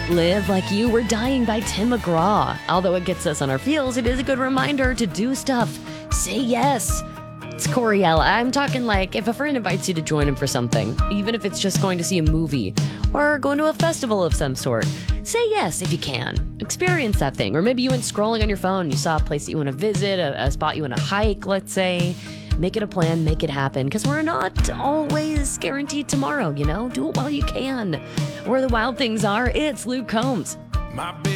Live Like You Were Dying by Tim McGraw. Although it gets us on our feels, it is a good reminder to do stuff. Say yes. It's Coriella. I'm talking like if a friend invites you to join him for something, even if it's just going to see a movie or going to a festival of some sort, say yes if you can. Experience that thing. Or maybe you went scrolling on your phone, you saw a place that you want to visit, a spot you want to hike, let's say. Make it a plan, make it happen, because we're not always guaranteed tomorrow, you know? Do it while you can. Where the wild things are, it's Luke Combs. My